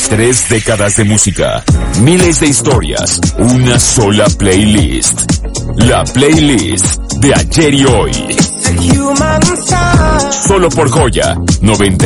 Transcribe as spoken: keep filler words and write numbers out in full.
Tres décadas de música, miles de historias, una sola playlist. La playlist de ayer y hoy. Solo por Joya noventa